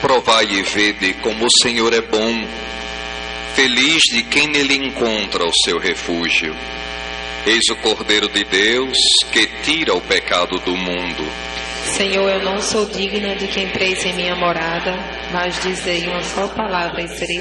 Provai e vede como o Senhor é bom. Feliz de quem nele encontra o seu refúgio. Eis o Cordeiro de Deus que tira o pecado do mundo. Senhor, eu não sou digna de que entreis em minha morada, mas dizei uma só palavra e serei